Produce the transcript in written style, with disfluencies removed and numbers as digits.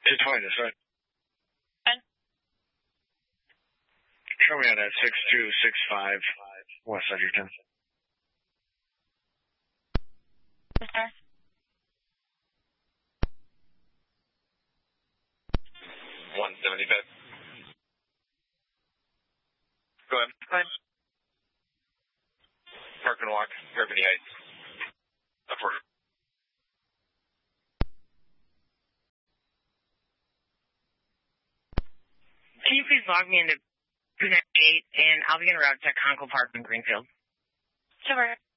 220, that's right. And? Show me on that 6265 West Edgerton. Yes, sir. 175. Go ahead. Park and walk, Gravity Heights. Upward. Can you please log me into 298, and I'll be en route to Conkle Park in Greenfield? Sure.